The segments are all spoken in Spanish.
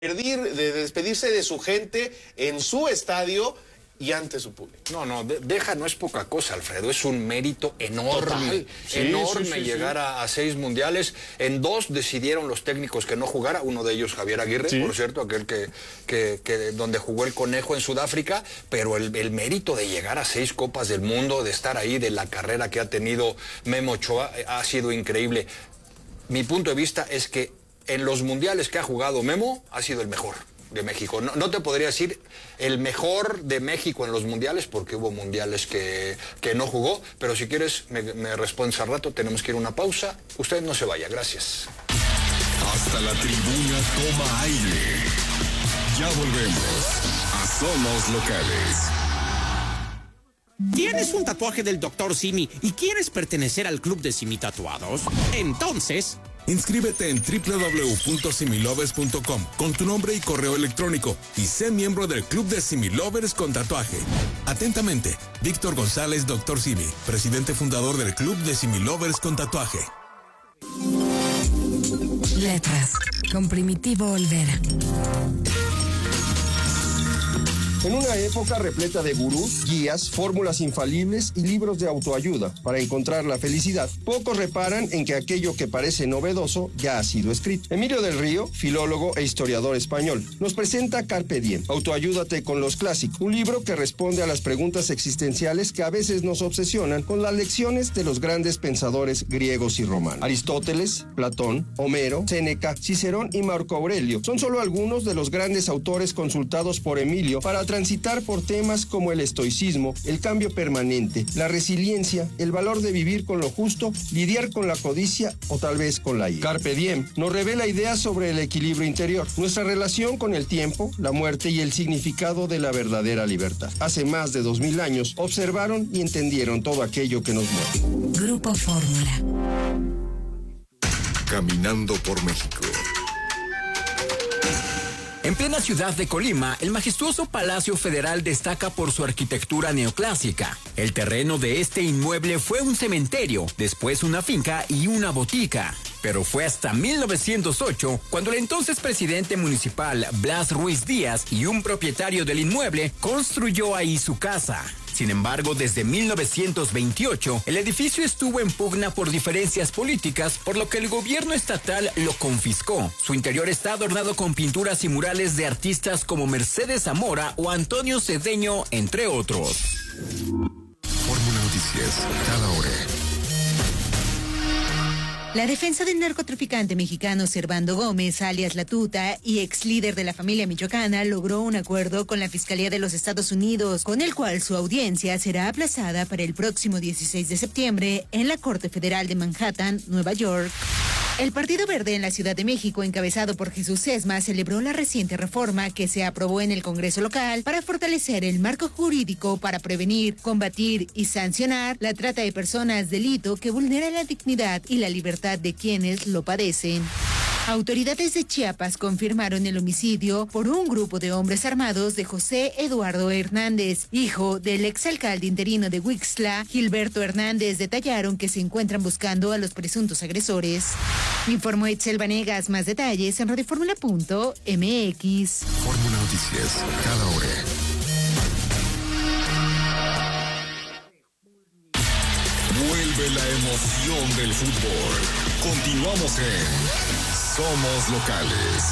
de despedirse de su gente en su estadio y ante su público. Deja no es poca cosa, Alfredo, es un mérito enorme, enorme llegar a 6 mundiales. En 2 decidieron los técnicos que no jugara, uno de ellos Javier Aguirre, por cierto, aquel que donde jugó el Conejo en Sudáfrica, pero el mérito de llegar a 6 Copas del Mundo, de estar ahí, de la carrera que ha tenido Memo Ochoa, ha sido increíble. Mi punto de vista es que en los mundiales que ha jugado Memo, ha sido el mejor de México. No te podría decir el mejor de México en los mundiales, porque hubo mundiales que no jugó, pero si quieres me respondes al rato, tenemos que ir a una pausa. Usted no se vaya, gracias. Hasta la tribuna toma aire. Ya volvemos a Somos Locales. ¿Tienes un tatuaje del Dr. Simi y quieres pertenecer al club de Simi Tatuados? Entonces, inscríbete en www.similovers.com con tu nombre y correo electrónico y sé miembro del club de Similovers con tatuaje. Atentamente, Víctor González, Dr. Simi, presidente fundador del club de Similovers con tatuaje. Letras, con Primitivo Olvera. En una época repleta de gurús, guías, fórmulas infalibles y libros de autoayuda para encontrar la felicidad, pocos reparan en que aquello que parece novedoso ya ha sido escrito. Emilio del Río, filólogo e historiador español, nos presenta Carpe Diem, Autoayúdate con los clásicos, un libro que responde a las preguntas existenciales que a veces nos obsesionan con las lecciones de los grandes pensadores griegos y romanos. Aristóteles, Platón, Homero, Séneca, Cicerón y Marco Aurelio son solo algunos de los grandes autores consultados por Emilio para transitar por temas como el estoicismo, el cambio permanente, la resiliencia, el valor de vivir con lo justo, lidiar con la codicia o tal vez con la ira. Carpe Diem nos revela ideas sobre el equilibrio interior, nuestra relación con el tiempo, la muerte y el significado de la verdadera libertad. Hace más de 2000 años observaron y entendieron todo aquello que nos mueve. Grupo Fórmula. Caminando por México. En plena ciudad de Colima, el majestuoso Palacio Federal destaca por su arquitectura neoclásica. El terreno de este inmueble fue un cementerio, después una finca y una botica. Pero fue hasta 1908 cuando el entonces presidente municipal Blas Ruiz Díaz y un propietario del inmueble construyó ahí su casa. Sin embargo, desde 1928, el edificio estuvo en pugna por diferencias políticas, por lo que el gobierno estatal lo confiscó. Su interior está adornado con pinturas y murales de artistas como Mercedes Zamora o Antonio Cedeño, entre otros. Fórmula Noticias, cada hora. La defensa del narcotraficante mexicano Servando Gómez, alias La Tuta, y ex líder de la familia michoacana, logró un acuerdo con la Fiscalía de los Estados Unidos, con el cual su audiencia será aplazada para el próximo 16 de septiembre en la Corte Federal de Manhattan, Nueva York. El Partido Verde en la Ciudad de México, encabezado por Jesús Sesma, celebró la reciente reforma que se aprobó en el Congreso local para fortalecer el marco jurídico para prevenir, combatir y sancionar la trata de personas, delito que vulnera la dignidad y la libertad de quienes lo padecen. Autoridades de Chiapas confirmaron el homicidio por un grupo de hombres armados de José Eduardo Hernández, hijo del exalcalde interino de Huixtla, Gilberto Hernández. Detallaron que se encuentran buscando a los presuntos agresores. Informó Itzel Vanegas. Más detalles en radioformula.mx. Fórmula Noticias, cada hora. Vuelve la emoción del fútbol. Continuamos en Somos Locales.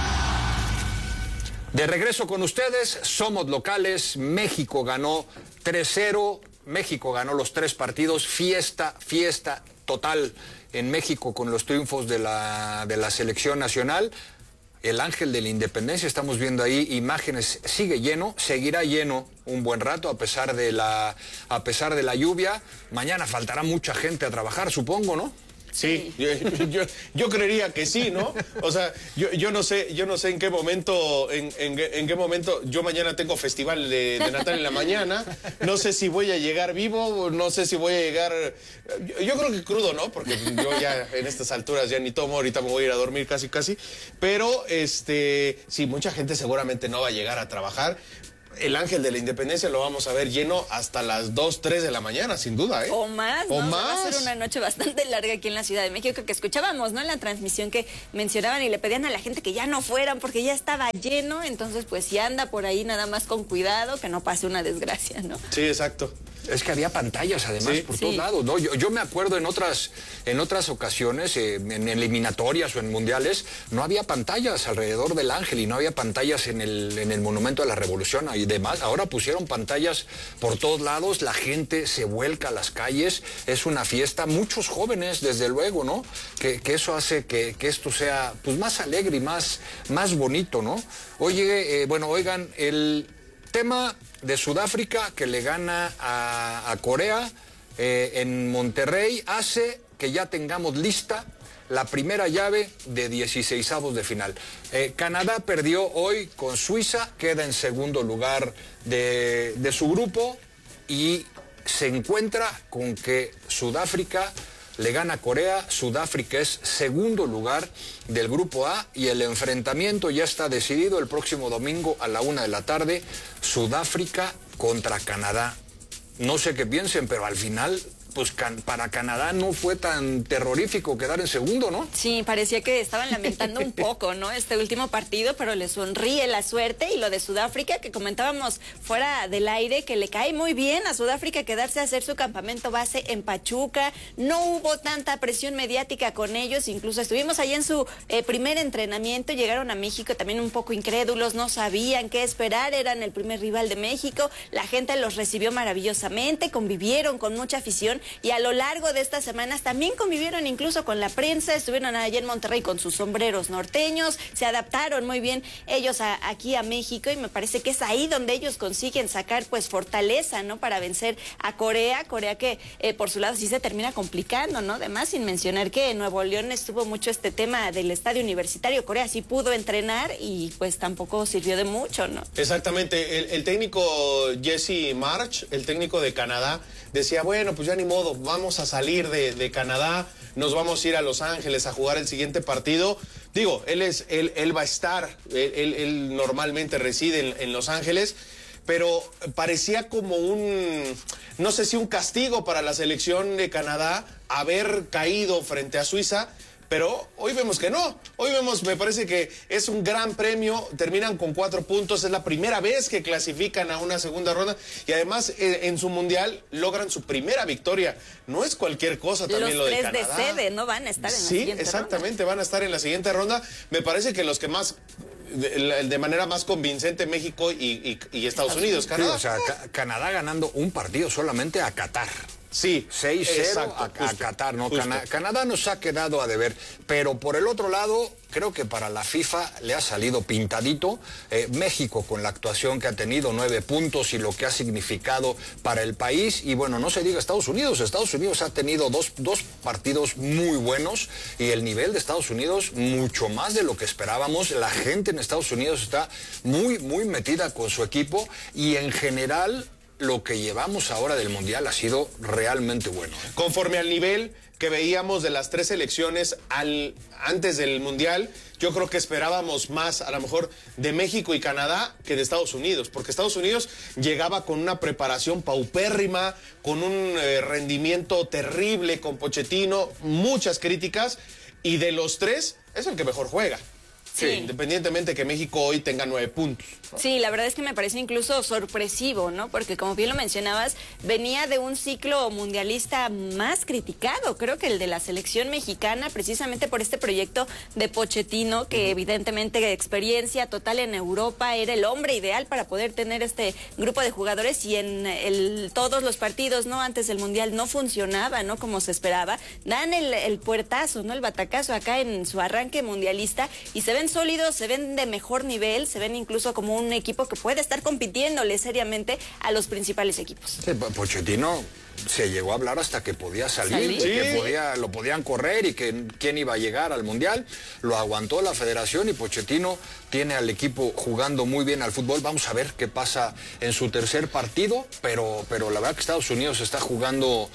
De regreso con ustedes, Somos Locales. México ganó 3-0. México ganó los 3 partidos. Fiesta total en México con los triunfos de la selección nacional. El Ángel de la Independencia, estamos viendo ahí imágenes, sigue lleno, seguirá lleno un buen rato a pesar de la lluvia. Mañana faltará mucha gente a trabajar, supongo, ¿no? Sí, yo creería que sí, ¿no? O sea, yo no sé en qué momento, en qué momento, yo mañana tengo festival de Natal en la mañana, no sé si voy a llegar vivo, no sé si voy a llegar, yo creo que crudo, ¿no? Porque yo ya en estas alturas ya ni tomo, ahorita me voy a ir a dormir casi, pero sí, mucha gente seguramente no va a llegar a trabajar. el Ángel de la Independencia lo vamos a ver lleno hasta las 2, 3 de la mañana, sin duda, ¿eh? O más, ¿no? O más. Va a ser una noche bastante larga aquí en la Ciudad de México, que escuchábamos, ¿no? En la transmisión que mencionaban y le pedían a la gente que ya no fueran porque ya estaba lleno. Entonces, pues si anda por ahí nada más con cuidado, que no pase una desgracia, ¿no? Sí, exacto. Es que había pantallas además por todos lados, ¿no? Yo me acuerdo en otras ocasiones, en eliminatorias o en mundiales, no había pantallas alrededor del Ángel y no había pantallas en el Monumento de la Revolución y demás. Ahora pusieron pantallas por todos lados, la gente se vuelca a las calles, es una fiesta, muchos jóvenes desde luego, ¿no? Que eso hace que esto sea pues más alegre y más bonito, ¿no? Oye, bueno, oigan, el tema de Sudáfrica que le gana a Corea en Monterrey hace que ya tengamos lista la primera llave de 16avos de final. Canadá perdió hoy con Suiza, queda en segundo lugar de su grupo y se encuentra con que Sudáfrica le gana a Corea, Sudáfrica es segundo lugar del grupo A y el enfrentamiento ya está decidido el próximo domingo a la 1 de la tarde, Sudáfrica contra Canadá. No sé qué piensen, pero al final, pues para Canadá no fue tan terrorífico quedar en segundo, ¿no? Sí, parecía que estaban lamentando un poco, ¿no? Este último partido, pero le sonríe la suerte. Y lo de Sudáfrica, que comentábamos fuera del aire, que le cae muy bien a Sudáfrica quedarse a hacer su campamento base en Pachuca. No hubo tanta presión mediática con ellos, incluso estuvimos ahí en su primer entrenamiento, llegaron a México también un poco incrédulos, no sabían qué esperar, eran el primer rival de México, la gente los recibió maravillosamente, convivieron con mucha afición. Y a lo largo de estas semanas también convivieron incluso con la prensa, estuvieron allá en Monterrey con sus sombreros norteños, se adaptaron muy bien ellos aquí a México y me parece que es ahí donde ellos consiguen sacar pues fortaleza, ¿no? Para vencer a Corea que por su lado sí se termina complicando, ¿no? Además, sin mencionar que en Nuevo León estuvo mucho este tema del estadio universitario, Corea sí pudo entrenar y pues tampoco sirvió de mucho, ¿no? Exactamente, el técnico Jesse March, el técnico de Canadá, decía, bueno, pues ya ni modo, vamos a salir de Canadá, nos vamos a ir a Los Ángeles a jugar el siguiente partido. Digo, él va a estar, él normalmente reside en Los Ángeles, pero parecía como no sé si un castigo para la selección de Canadá haber caído frente a Suiza. Pero hoy vemos que no. Hoy vemos, me parece que es un gran premio. Terminan con 4 puntos. Es la primera vez que clasifican a una segunda ronda. Y además, en su mundial, logran su primera victoria. No es cualquier cosa también lo de Canadá. Los 3 de sede no van a estar en la siguiente ronda. Sí, exactamente. Van a estar en la siguiente ronda. Me parece que los que más... De manera más convincente México y Estados Unidos. Sí, o sea, Canadá ganando un partido solamente a Qatar. Sí, 6-0 a Qatar, ¿no? Canadá nos ha quedado a deber, pero por el otro lado, creo que para la FIFA le ha salido pintadito. México con la actuación que ha tenido, 9 puntos y lo que ha significado para el país. Y bueno, no se diga Estados Unidos. Estados Unidos ha tenido dos partidos muy buenos y el nivel de Estados Unidos mucho más de lo que esperábamos. La gente en Estados Unidos está muy metida con su equipo y en general... Lo que llevamos ahora del Mundial ha sido realmente bueno. Conforme al nivel que veíamos de las 3 selecciones antes del Mundial, yo creo que esperábamos más, a lo mejor, de México y Canadá que de Estados Unidos, porque Estados Unidos llegaba con una preparación paupérrima, con un rendimiento terrible, con Pochettino, muchas críticas, y de los 3 es el que mejor juega. Sí. Independientemente que México hoy tenga 9 puntos, ¿no? Sí, la verdad es que me parece incluso sorpresivo, ¿no? Porque como bien lo mencionabas, venía de un ciclo mundialista más criticado, creo que el de la selección mexicana, precisamente por este proyecto de Pochettino, que evidentemente de experiencia total en Europa, era el hombre ideal para poder tener este grupo de jugadores y en todos los partidos, ¿no? Antes del Mundial no funcionaba, ¿no? Como se esperaba. Dan el puertazo, ¿no? El batacazo acá en su arranque mundialista y se ven sólidos, se ven de mejor nivel, se ven incluso como un equipo que puede estar compitiéndole seriamente a los principales equipos. Sí, Pochettino se llegó a hablar hasta que podía salir, que lo podían correr y que quién iba a llegar al Mundial. Lo aguantó la federación y Pochettino tiene al equipo jugando muy bien al fútbol. Vamos a ver qué pasa en su tercer partido, pero la verdad que Estados Unidos está jugando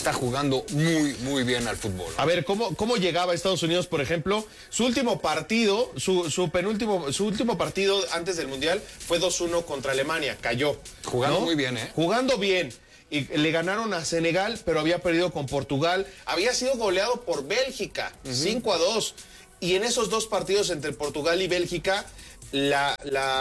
muy, muy bien al fútbol. A ver, ¿cómo llegaba Estados Unidos, por ejemplo? Su último partido, su último partido antes del Mundial fue 2-1 contra Alemania, cayó. Jugando muy bien, Jugando bien. Y le ganaron a Senegal, pero había perdido con Portugal. Había sido goleado por Bélgica, 5-2. Y en esos dos partidos entre Portugal y Bélgica, la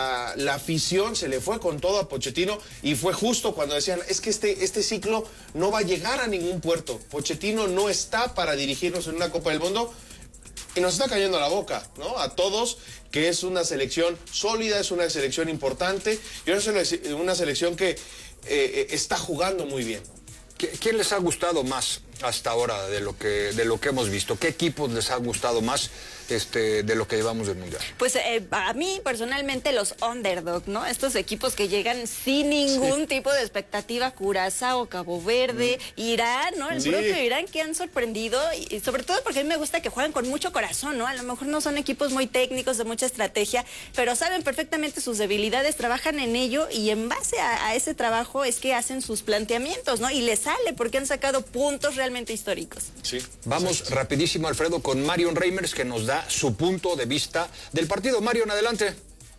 afición se le fue con todo a Pochettino, y fue justo cuando decían, es que este ciclo no va a llegar a ningún puerto. Pochettino no está para dirigirnos en una Copa del Mundo. Y nos está cayendo la boca, ¿no? A todos, que es una selección sólida, es una selección importante, y es una selección que está jugando muy bien. ¿Quién les ha gustado más hasta ahora de lo que hemos visto? ¿Qué equipos les ha gustado más de lo que llevamos del Mundial? Pues a mí personalmente los underdog, ¿no? Estos equipos que llegan sin ningún tipo de expectativa, Curazao, Cabo Verde, Irán, ¿no? El propio Irán, que han sorprendido, y sobre todo porque a mí me gusta que juegan con mucho corazón, ¿no? A lo mejor no son equipos muy técnicos, de mucha estrategia, pero saben perfectamente sus debilidades, trabajan en ello, y en base a ese trabajo es que hacen sus planteamientos, ¿no? Y les sale porque han sacado puntos realmente históricos. Sí. Vamos rapidísimo, Alfredo, con Marion Reimers, que nos da su punto de vista del partido. Marion, adelante.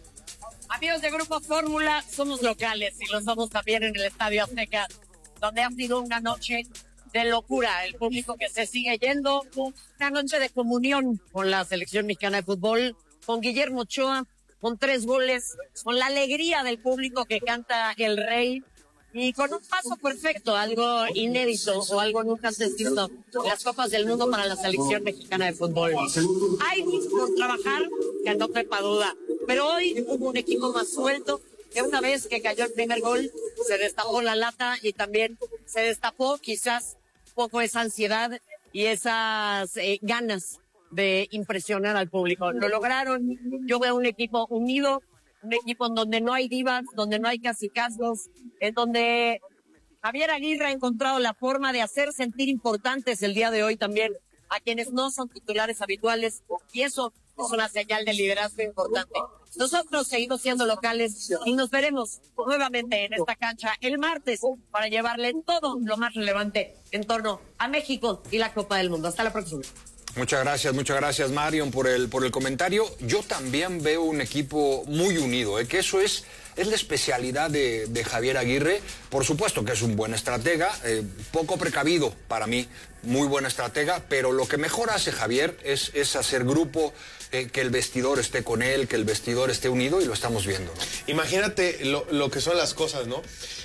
Amigos de Grupo Fórmula, somos locales y lo somos también en el Estadio Azteca, donde ha sido una noche de locura. El público que se sigue yendo, una noche de comunión con la selección mexicana de fútbol, con Guillermo Ochoa, con 3 goles, con la alegría del público que canta El Rey, y con un paso perfecto, algo inédito o algo nunca antes visto, las Copas del Mundo para la selección mexicana de fútbol. Hay mucho por trabajar, que no quepa duda, pero hoy hubo un equipo más suelto, que una vez que cayó el primer gol, se destapó la lata, y también se destapó quizás un poco esa ansiedad y esas ganas de impresionar al público. Lo lograron. Yo veo un equipo unido, un equipo en donde no hay divas, donde no hay cacicazgos, en donde Javier Aguirre ha encontrado la forma de hacer sentir importantes el día de hoy también a quienes no son titulares habituales, y eso es una señal de liderazgo importante. Nosotros seguimos siendo locales y nos veremos nuevamente en esta cancha el martes para llevarle todo lo más relevante en torno a México y la Copa del Mundo. Hasta la próxima. Muchas gracias Marion por el comentario. Yo también veo un equipo muy unido, que eso es la especialidad de Javier Aguirre. Por supuesto que es un buen estratega, poco precavido para mí, muy buen estratega, pero lo que mejor hace Javier es hacer grupo, que el vestidor esté con él, que el vestidor esté unido, y lo estamos viendo, ¿no? Imagínate lo que son las cosas, ¿no?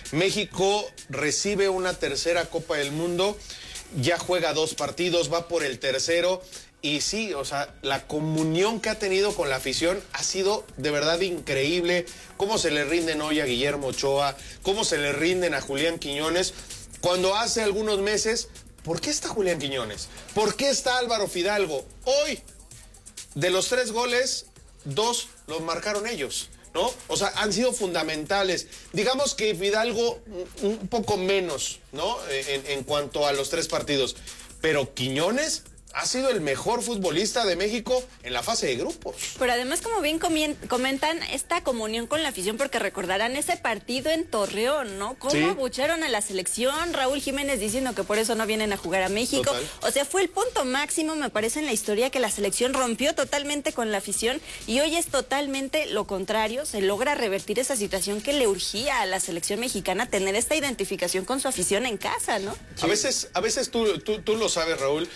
México recibe una tercera Copa del Mundo, ya juega 2 partidos, va por el tercero, y sí, o sea, la comunión que ha tenido con la afición ha sido de verdad increíble. Cómo se le rinden hoy a Guillermo Ochoa, cómo se le rinden a Julián Quiñones, cuando hace algunos meses, ¿por qué está Julián Quiñones? ¿Por qué está Álvaro Fidalgo? Hoy, de los 3 goles, 2 los marcaron ellos, ¿no? O sea, han sido fundamentales. Digamos que Fidalgo un poco menos, ¿no? En cuanto a los 3 partidos. Pero Quiñones ha sido el mejor futbolista de México en la fase de grupos. Pero además, como bien comentan, esta comunión con la afición, porque recordarán ese partido en Torreón, ¿no? Cómo abucharon a la selección, Raúl Jiménez diciendo que por eso no vienen a jugar a México. Total. O sea, fue el punto máximo, me parece, en la historia, que la selección rompió totalmente con la afición, y hoy es totalmente lo contrario. Se logra revertir esa situación que le urgía a la selección mexicana, tener esta identificación con su afición en casa, ¿no? Sí. A veces tú lo sabes, Raúl,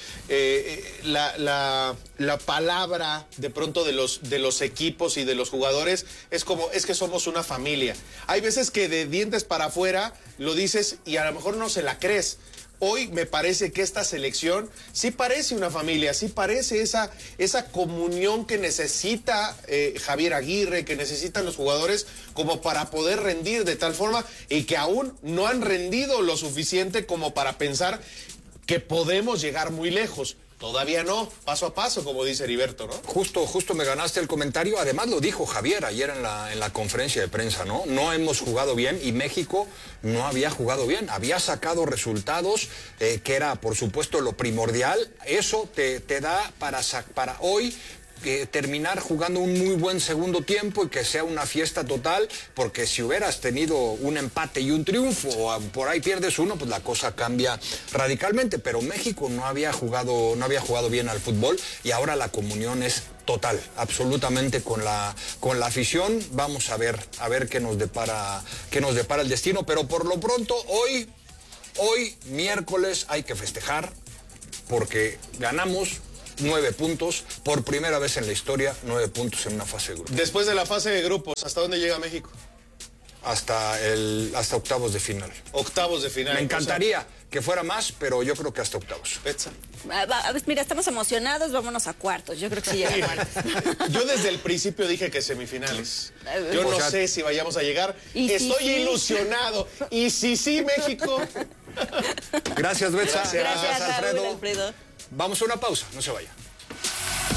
la palabra de pronto de los equipos y de los jugadores es que somos una familia. Hay veces que de dientes para afuera lo dices y a lo mejor no se la crees. Hoy me parece que esta selección sí parece una familia, sí parece esa comunión que necesita Javier Aguirre, que necesitan los jugadores como para poder rendir de tal forma, y que aún no han rendido lo suficiente como para pensar que podemos llegar muy lejos. Todavía no, paso a paso, como dice Heriberto, ¿no? Justo me ganaste el comentario. Además lo dijo Javier ayer en la conferencia de prensa, ¿no? No hemos jugado bien y México no había jugado bien. Había sacado resultados, que era, por supuesto, lo primordial. Eso te da para hoy terminar jugando un muy buen segundo tiempo y que sea una fiesta total, porque si hubieras tenido un empate y un triunfo o por ahí pierdes uno, pues la cosa cambia radicalmente. Pero México no había jugado bien al fútbol y ahora la comunión es total, absolutamente con la afición. Vamos a ver qué nos depara el destino, pero por lo pronto hoy miércoles hay que festejar porque ganamos 9 puntos, por primera vez en la historia, 9 puntos en una fase de grupos. Después de la fase de grupos, ¿hasta dónde llega México? Hasta octavos de final. Octavos de final. Me encantaría que fuera más, pero yo creo que hasta octavos. Betsa. Mira, estamos emocionados, vámonos a cuartos. Yo creo que sí llega a cuartos. Yo desde el principio dije que semifinales. Yo no sé si vayamos a llegar. Estoy ilusionado. Y sí, México. Gracias, Betsa. Gracias, Alfredo. Alfredo. Vamos a una pausa, no se vaya.